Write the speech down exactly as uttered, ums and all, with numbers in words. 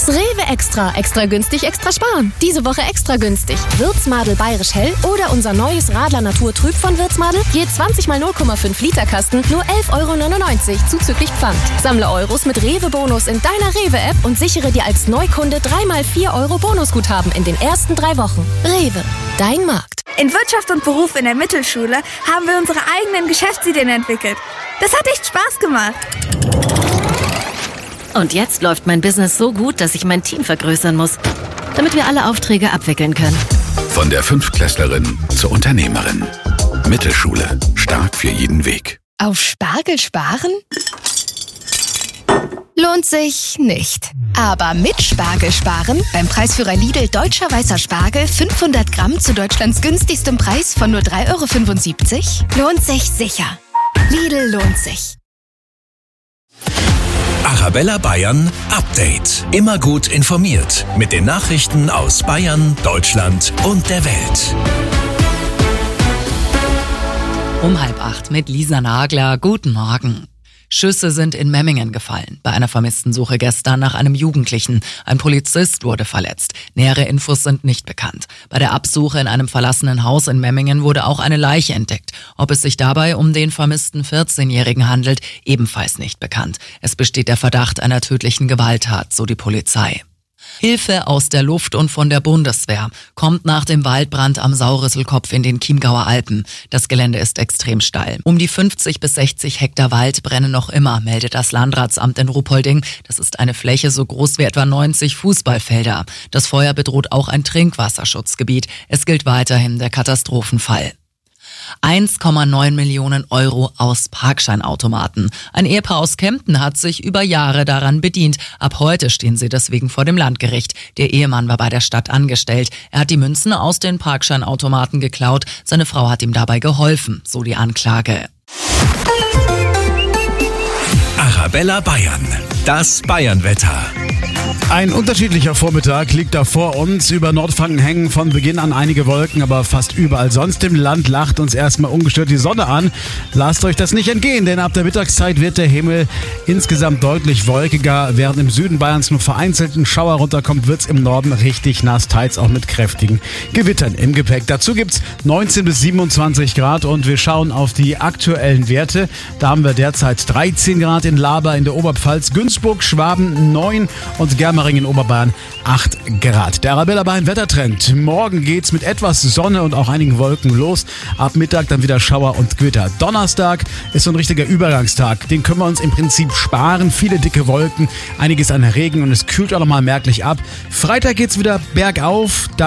Rewe Extra. Extra günstig, extra sparen. Diese Woche extra günstig. Würzmadel Bayerisch Hell oder unser neues Radler Natur Trüb von Würzmadel. Je zwanzig mal null Komma fünf Liter Kasten, nur elf Euro neunundneunzig zuzüglich Pfand. Sammle Euros mit Rewe-Bonus in deiner Rewe-App und sichere dir als Neukunde drei mal vier Euro Bonusguthaben in den ersten drei Wochen. Rewe, dein Markt. In Wirtschaft und Beruf in der Mittelschule haben wir unsere eigenen Geschäftsideen entwickelt. Das hat echt Spaß gemacht. Und jetzt läuft mein Business so gut, dass ich mein Team vergrößern muss, damit wir alle Aufträge abwickeln können. Von der Fünftklässlerin zur Unternehmerin. Mittelschule. Stark für jeden Weg. Auf Spargel sparen? Lohnt sich nicht. Aber mit Spargel sparen, beim Preisführer Lidl Deutscher Weißer Spargel fünfhundert Gramm zu Deutschlands günstigstem Preis von nur drei Euro fünfundsiebzig, lohnt sich sicher. Lidl lohnt sich. Arabella Bayern Update. Immer gut informiert mit den Nachrichten aus Bayern, Deutschland und der Welt. Um halb acht mit Lisa Nagler. Guten Morgen. Schüsse sind in Memmingen gefallen. Bei einer Vermisstensuche gestern nach einem Jugendlichen. Ein Polizist wurde verletzt. Nähere Infos sind nicht bekannt. Bei der Absuche in einem verlassenen Haus in Memmingen wurde auch eine Leiche entdeckt. Ob es sich dabei um den vermissten vierzehnjährigen handelt, ebenfalls nicht bekannt. Es besteht der Verdacht einer tödlichen Gewalttat, so die Polizei. Hilfe aus der Luft und von der Bundeswehr kommt nach dem Waldbrand am Saurisselkopf in den Chiemgauer Alpen. Das Gelände ist extrem steil. Um die fünfzig bis sechzig Hektar Wald brennen noch immer, meldet das Landratsamt in Ruppolding. Das ist eine Fläche so groß wie etwa neunzig Fußballfelder. Das Feuer bedroht auch ein Trinkwasserschutzgebiet. Es gilt weiterhin der Katastrophenfall. eins Komma neun Millionen Euro aus Parkscheinautomaten. Ein Ehepaar aus Kempten hat sich über Jahre daran bedient. Ab heute stehen sie deswegen vor dem Landgericht. Der Ehemann war bei der Stadt angestellt. Er hat die Münzen aus den Parkscheinautomaten geklaut. Seine Frau hat ihm dabei geholfen, so die Anklage. Arabella Bayern. Das Bayernwetter. Ein unterschiedlicher Vormittag liegt da vor uns. Über Nordfranken hängen von Beginn an einige Wolken, aber fast überall sonst im Land lacht uns erstmal ungestört die Sonne an. Lasst euch das nicht entgehen, denn ab der Mittagszeit wird der Himmel insgesamt deutlich wolkiger. Während im Süden Bayerns nur vereinzelt ein Schauer runterkommt, wird's im Norden richtig nass, teils auch mit kräftigen Gewittern im Gepäck. Dazu gibt's neunzehn bis siebenundzwanzig Grad und wir schauen auf die aktuellen Werte. Da haben wir derzeit dreizehn Grad in Laber in der Oberpfalz, Günzburg, Schwaben neun und Germering in Oberbayern acht Grad. Der Arabella Bayern Wettertrend. Morgen geht's mit etwas Sonne und auch einigen Wolken los. Ab Mittag dann wieder Schauer und Gewitter. Donnerstag ist so ein richtiger Übergangstag. Den können wir uns im Prinzip sparen. Viele dicke Wolken, einiges an Regen und es kühlt auch nochmal merklich ab. Freitag geht's wieder bergauf.